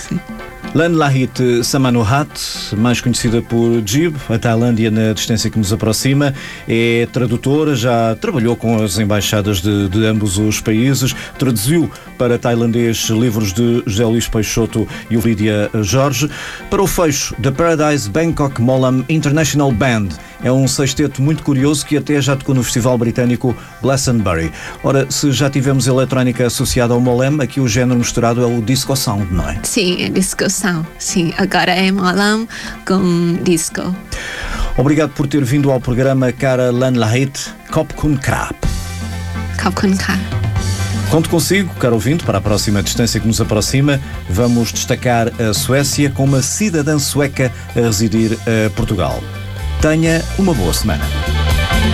sim. Lan Lahit Samanuhat, mais conhecida por Jib, a Tailândia na distância que nos aproxima, é tradutora, já trabalhou com as embaixadas de ambos os países, traduziu para tailandês livros de José Luís Peixoto e Lídia Jorge. Para o fecho, The Paradise Bangkok Molam International Band. É um sexteto muito curioso que até já tocou no festival britânico Glastonbury. Ora, se já tivemos eletrónica associada ao Molam, aqui o género misturado é o disco sound, não é? Sim, é disco sound. Sim, agora é Molam com disco. Obrigado por ter vindo ao programa, cara Lan Lahit. Khop Khun Krap. Khop Khun Krap. Conto consigo, caro ouvinte, para a próxima distância que nos aproxima. Vamos destacar a Suécia com uma cidadã sueca a residir em Portugal. Tenha uma boa semana.